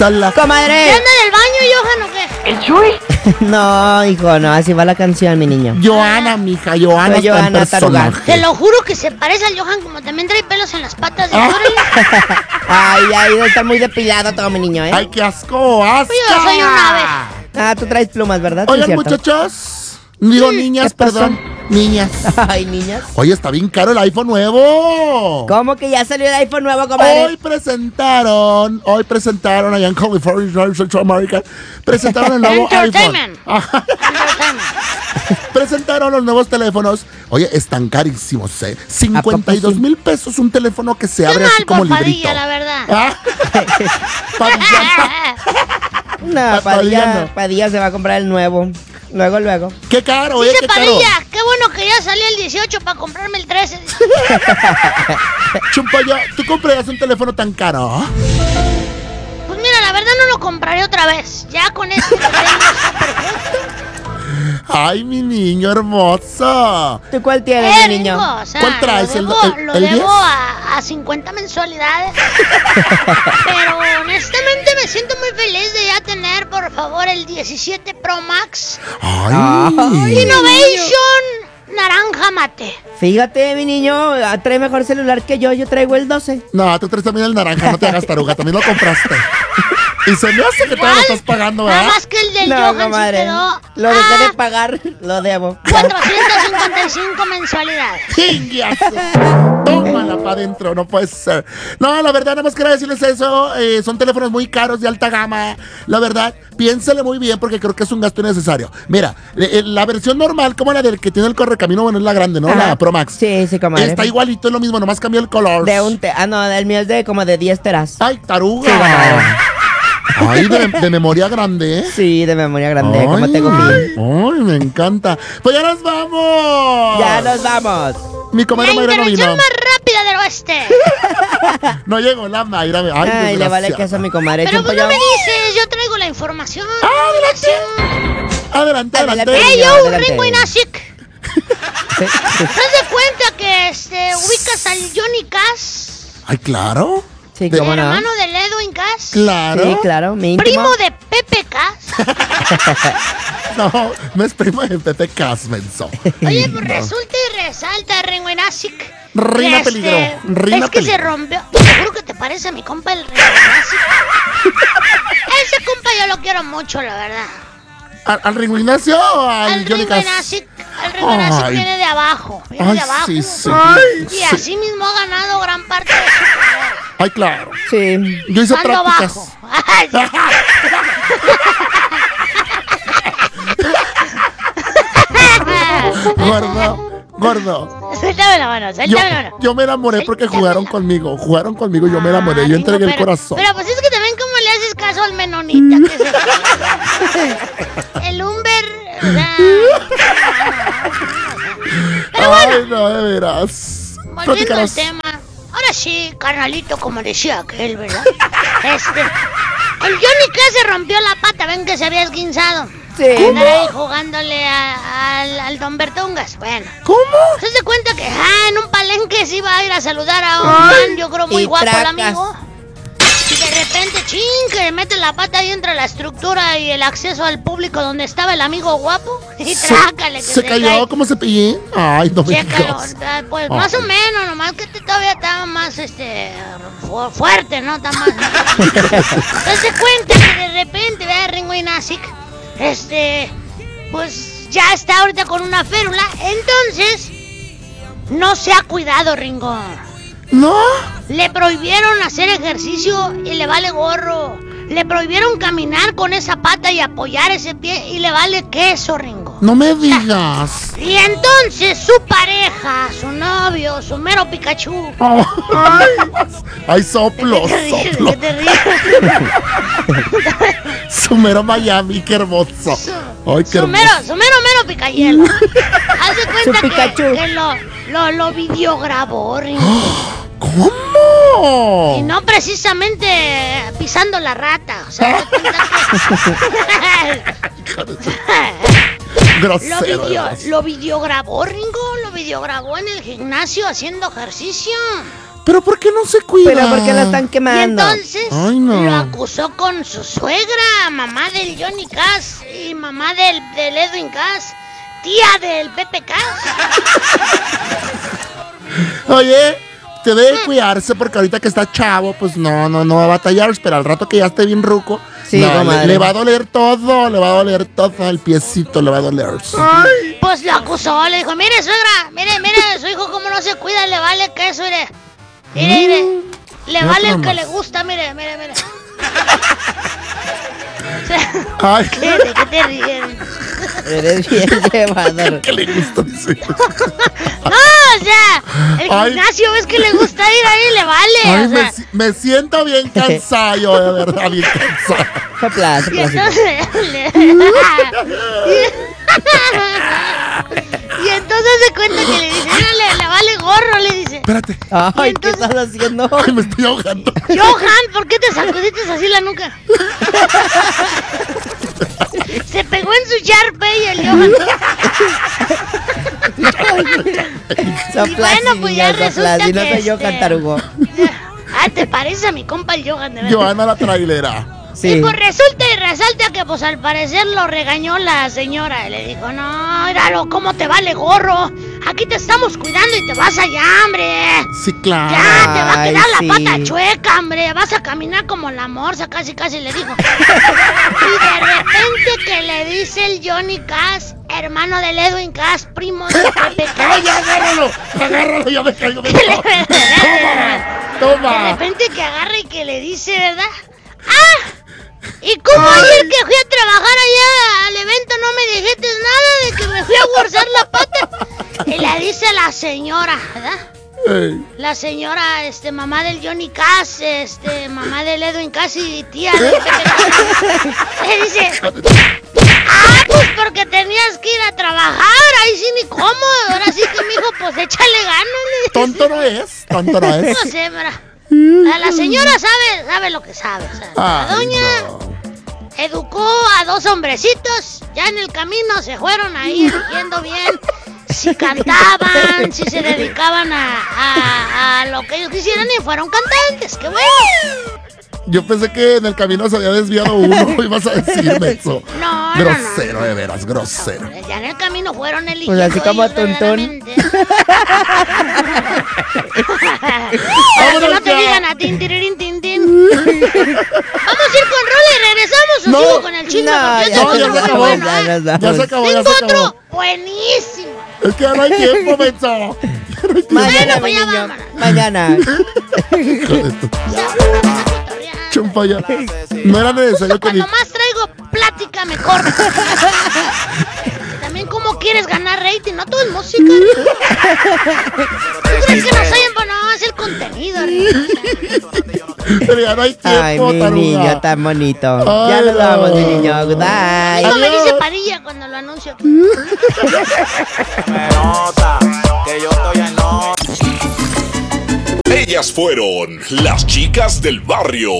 Tala. ¡Comadre! ¿Qué anda del baño, Johan, o qué? ¿El Chuy? No, hijo, no, así va la canción, mi niño. Johanna, mija, Johanna Soy está en Johanna Taruga. personaje. Te lo juro que se parece al Johan, como también trae pelos en las patas de órale. Ay, está muy depilado todo, mi niño, ¿eh? ¡Ay, qué asco! ¡Asco! Yo soy un ave. Ah, tú traes plumas, ¿verdad? Sí, Oigan, cierto. muchachos. Digo, niñas, ¿qué pasó? perdón. Niñas. Ay, niñas. Oye, está bien caro el iPhone nuevo. ¿Cómo que ya salió el iPhone nuevo, comadre? Hoy presentaron allá en California, Central America, presentaron el nuevo iPhone. Entertainment. Presentaron los nuevos teléfonos. Oye, están carísimos, ¿eh? 52,000 pesos un teléfono que se abre así como librito. Padilla, la verdad. Ah. No, Padilla no. Padilla se va a comprar el nuevo. Luego. ¡Qué caro, oye, Dice qué caro! Padilla, qué bueno que ya salió el 18 para comprarme el 13. Chumpayo, ¿tú comprarías un teléfono tan caro? Pues mira, la verdad no lo compraré otra vez. Ya con este que tengo está perfecto. ¡Ay, mi niño hermoso! ¿Tú cuál tienes, mi niño? Ringo, o sea, ¿Cuál traes? Lo ¿El 10? debo a 50 mensualidades. Pero honestamente me siento muy feliz de ya tener, por favor, el 17 Pro Max. ¡Ay! Innovation naranja mate. Fíjate, mi niño, trae mejor celular que yo traigo el 12. No, tú traes también el naranja, no te hagas taruga, también lo compraste. Y se me hace que todavía lo estás pagando, ¿verdad? Nada más que el del No, Johan comadre, se quedó lo dejé de pagar, lo debo. 455 mensualidades. ¡Chinguias! Tómala para adentro, no puede ser. No, la verdad, nada más quería decirles eso. Son teléfonos muy caros, de alta gama. La verdad, piénsale muy bien porque creo que es un gasto innecesario. Mira, la versión normal, como la del que tiene el correcamino, bueno, es la grande, ¿no? Ajá. La Pro Max. Sí, comadre. Está igualito, es lo mismo, nomás cambió el color. No, el mío es de como de 10 teras. ¡Ay, taruga! Sí, comadre. Ay, de memoria grande, ¿eh? Sí, de memoria grande, como tengo fin. Ay, me encanta. Pues ya nos vamos. Ya nos vamos. Mi comadre La Mayra no vino. intervención más rápida del oeste. No llegó la Mayra. Ay, Ay, le vale desgraciada. queso a mi comadre. Pero pues Chumpo, no me yo- dices, yo traigo la información. Adelante. Adelante. ¡Hey, yo, Adelante. Ringo y Nasik! ¿Te das cuenta que ubicas al Johnny Cass? Ay, claro. Sí, De- cómo no. Hermano del Edwin Cass. Claro. Sí, claro, mi íntimo. Primo de Pepe Cass. No, no es primo de Pepe Casmenso. Oye, pues resulta y resalta, Ringo y Nasik. Reina que peligro, reina es que se peligro. rompió. Te juro que te parece a mi compa el Ringo y Nasik. Ese compa yo lo quiero mucho, la verdad. ¿Al Ringo Ignacio o al Al Johnny Ringo y Cass? Nasik. El Ringo y Nasik Ay. viene de abajo. Viene Ay, de abajo. sí, sí. Y Sí. así mismo ha ganado gran parte de su carrera. Ay, claro. Sí. Yo hice Ando prácticas. bajo. Ay, Gordo. Suéltame la mano, suéltame la mano. Yo me enamoré porque jugaron conmigo. Jugaron conmigo, yo me enamoré. Yo entregué el corazón. Pero pues es que también como le haces caso al menonita. El Humber. O sea, pero bueno, Ay, no, de veras. volviendo al Platícanos. tema. Ahora sí, carnalito, como decía aquel, ¿verdad? El Johnny Cass se rompió la pata, ven que se había esguinzado. Sí. Andar ahí jugándole al Don Bertungas. Bueno. ¿Cómo? ¿Se da cuenta que en un palenque se iba a ir a saludar a un man, yo creo muy Y guapo el tracas. amigo? Y de repente, que le mete la pata ahí entre la estructura y el acceso al público donde estaba el amigo guapo. Y trácale que ¿Se cayó cae. como cepillín? Ay, no me Chécalo, digas. pues más o menos, nomás que todavía estaba más fuerte, ¿no? Está más. Entonces cuenta que de repente ve a Ringo y Nasik, pues ya está ahorita con una férula, entonces no se ha cuidado, Ringo. ¿No? Le prohibieron hacer ejercicio y le vale gorro. Le prohibieron caminar con esa pata y apoyar ese pie y le vale queso, Ringo. No me digas. Y entonces su pareja, su novio, su mero Pikachu. Ay, soplo, ¿Qué te ríes? soplo. ¿Qué te ríes? Su mero Miami, qué hermoso. Ay, qué Su mero Picayelo. Haz de Su cuenta Pikachu. que lo videograbó, Ringo. ¿Cómo? Y no precisamente pisando la rata. O sea, haz de cuenta Grosero. lo videograbó, Ringo. Lo videograbó en el gimnasio haciendo ejercicio. ¿Pero por qué no se cuida? Pero ¿por qué la están Y quemando? entonces Ay, no. lo acusó con su suegra, mamá del Johnny Cass y mamá del Edwin Cass, tía del Pepe Cass. Oye, debe de cuidarse porque ahorita que está chavo, pues no va a batallar, pero al rato que ya esté bien ruco, Sí, no, comadre. le va a doler todo, el piecito le va a doler. Ay. Pues lo acusó, le dijo, mire suegra, mire, su hijo cómo no se cuida, le vale queso, mire. Mire, le vale el que más. le gusta, mire. Ay, ¿De qué te ríes? Eres bien llevador. ¿qué le gusta? Dice. No, o sea, el Ay. gimnasio ves que le gusta ir ahí, le vale, Ay, o sea. me siento bien cansado, yo, de verdad, bien cansado. Sopla, Y sopla, sopla. y entonces se cuenta que le dice, "No, le vale gorro", le dice. Espérate, Ay, Y ¿qué entonces- estás haciendo? ay, me estoy ahogando. Johan, ¿por qué te sacudiste así la nuca? Se pegó en su Sharpay el Johan. Sopla, Y bueno, sí, pues niña, ya resulta sopla. Si no que soy yo, cantarugo. Ah, ¿te parece a mi compa el Johan, de verdad? Johanna la trailera. Sí. Y pues resulta y resalta que pues al parecer lo regañó la señora. Y le dijo, no, míralo, ¿cómo te vale gorro? Aquí te estamos cuidando y te vas allá, hombre. Sí, claro. Ya, te va a Ay, quedar sí. la pata chueca, hombre. Vas a caminar como la morsa, casi le dijo. Y de repente que le dice el Johnny Cass, hermano del Edwin Cass, primo de Pepe ¡Ay, Cass. agárralo, ya me caigo. Que le- De Toma. repente que agarra y que le dice, ¿verdad? ¡Ah! ¿Y cómo ayer que fui a trabajar allá al evento no me dijiste nada de que me fui a guardar la pata? Y le dice la señora, ¿verdad? Ey. La señora, mamá del Johnny Cass, mamá del Edwin Cass y tía del Pepe Cass. Le dice, pues porque tenías que ir a trabajar, ahí sí ni cómo, ahora sí que mijo, pues échale ganas. Le dice. Tonto no es, tonto no es. No sé, mira. La señora sabe lo que sabe. O sea, la Ay, doña no. educó a dos hombrecitos. Ya en el camino se fueron ahí eligiendo bien si cantaban, si se dedicaban a lo que ellos quisieran y fueron cantantes. ¡Qué bueno! Yo pensé que en el camino se había desviado uno. Ibas a decirme eso. No, Grosero, no. de veras, grosero. Ya en el camino fueron eligiendo. Pues así como ellos Tuntún. verdaderamente. Para que Vámonos no te ya. digan a tin, tirirín, tin, tin. Vamos a ir con Rola y regresamos o No. sigo con el chisme. No, Porque No, este ya está se muy acabó. bueno, ¿eh? nos vamos. Ya se acabó, ya Tengo se acabó. otro buenísimo. Es que ya no hay tiempo, menso. Mañana, Bueno, mi pues ya niño. vámonos. Mañana. Chumpa ya. No era necesario que Cuando más traigo plática me corto. También cómo quieres ganar rating, no todo es música. ¿Tú crees que nos oyen? Pues no, es el contenido. Pero ya no hay tiempo, Ay, mi taruga. niño tan bonito. Ay, Ya nos no. vamos, mi niño. Goodbye. Eso me Adiós. dice Padilla cuando lo anuncio. Me nota que yo estoy en nota. Ellas fueron las chicas del barrio.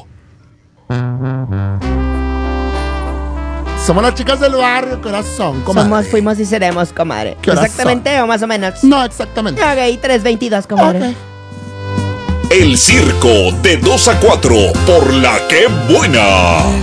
Somos las chicas del barrio, corazón. comadre. Somos, fuimos y seremos, comadre. ¿Qué horas ¿Exactamente o más o menos? No, exactamente. Ok, 3:22, comadre. Ok. El circo de 2 a 4 por La Que Buena.